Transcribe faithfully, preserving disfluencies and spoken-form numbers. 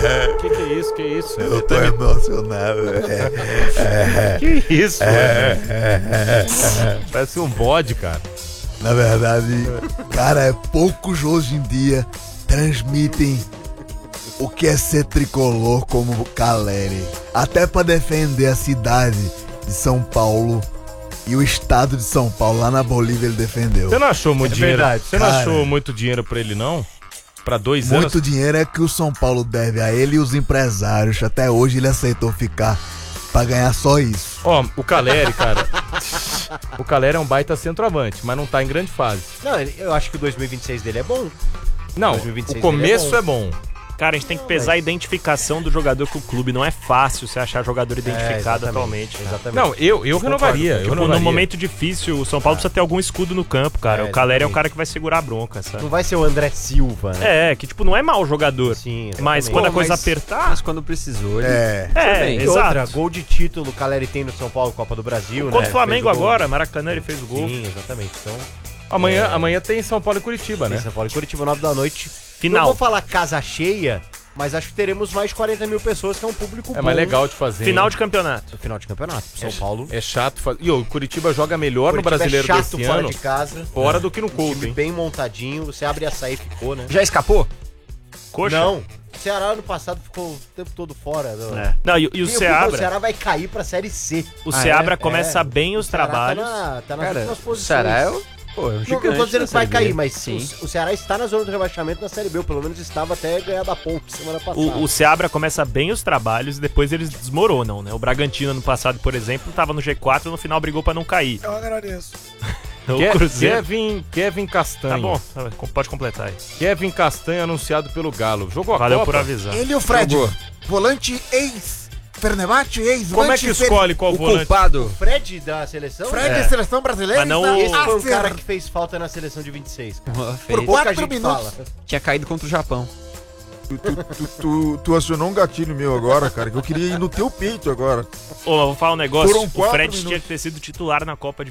Que que é isso? Que isso? Eu tô emocionado. Que isso? Parece um bode, cara. Na verdade, cara, é poucos hoje em dia transmitem o que é ser tricolor como o Caleri. Até pra defender a cidade de São Paulo e o estado de São Paulo, lá na Bolívia ele defendeu. Você não achou muito É dinheiro? verdade, Você não cara. achou muito dinheiro pra ele, não? Pra dois anos? Muito dinheiro é que o São Paulo deve a ele e os empresários. Até hoje ele aceitou ficar pra ganhar só isso. Ó, o Caleri, cara. O Caleri é um baita centroavante, mas não tá em grande fase. Não, ele- eu acho que o dois mil e vinte e seis dele é bom. Não, dois mil e vinte e seis o começo dele é bom. Cara, a gente tem que pesar a identificação do jogador com o clube. Não é fácil você achar jogador identificado atualmente. cara. Exatamente. Não, eu, eu renovaria. Eu Tipo, renovaria. num momento difícil, o São Paulo precisa ter algum escudo no campo, cara. É, o Caleri é o exatamente. cara que vai segurar a bronca, sabe? Não vai ser o André Silva, né? É, que tipo, não é mau jogador. Sim, Mas exatamente. quando a Pô, coisa mas- apertar. Mas quando precisou, ele... É. É, bem. E exato. outra, gol de título o Caleri tem no São Paulo, Copa do Brasil, né? Contra o Flamengo Fez o gol. agora, Maracanã, ele fez o gol. Sim, exatamente. Então, Amanhã, É. amanhã tem São Paulo e Curitiba, tem né? São Paulo e Curitiba, nove da noite. Final. Não vou falar casa cheia, mas acho que teremos mais de quarenta mil pessoas, que é um público É bom mais legal de fazer. Final hein? de campeonato. no final de campeonato. São Paulo. É chato fazer. E o Curitiba joga melhor no Curitiba brasileiro é chato desse fora ano, de casa. fora do que no Um Couto, time hein? bem montadinho. Você abre a sair ficou, né? Já escapou? Coxa? Não. O Ceará ano passado ficou o tempo todo fora. Não, É. Não, e, e o o Seabra, Ceará vai cair pra Série C. o Ah, Seabra é? começa É. bem os O Ceará trabalhos. Tá, na, tá nas Cara, últimas o posições. Ceará é o... Pô, é um Não, gigante não tô dizendo da que vai Série B. cair, mas Sim. o, o Ceará está na zona do rebaixamento na Série B. Ou pelo menos estava até ganhar da Ponte semana passada. O, o Seabra começa bem os trabalhos e depois eles desmoronam, né? O Bragantino ano passado, por exemplo, tava no G quatro e no final brigou pra não cair. Eu agradeço. O Ke- Cruzeiro... Kevin, Kevin Castanho. Tá bom, tá bom, pode completar aí. Kevin Castanho anunciado pelo Galo. Jogou a Valeu Copa? por avisar. Ele e o Fred, Jogou. volante ex-Fernebate, ex Como é que escolhe qual O volante? culpado. Fred da seleção? Fred É. é seleção brasileira. Mas não está o- Esse foi o a ser- cara que fez falta na seleção de vinte e seis. cara. Pô, Por fez. Pouca quatro gente minutos. fala. Tinha caído contra o Japão. Tu, tu, tu, tu, tu acionou um gatilho meu agora, cara, que eu queria ir no teu peito agora. Ô, mas vou falar um negócio. Foram O quatro Fred tinha minutos. que ter sido titular na Copa de